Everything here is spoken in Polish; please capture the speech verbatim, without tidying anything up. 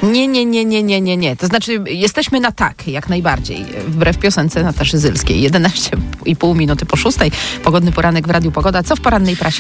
Nie, nie, nie, nie, nie, nie, nie. To znaczy jesteśmy na tak, jak najbardziej. Wbrew piosence Nataszy Zylskiej. jedenaście i pół minuty po szóstej. Pogodny poranek w Radiu Pogoda. Co w porannej prasie?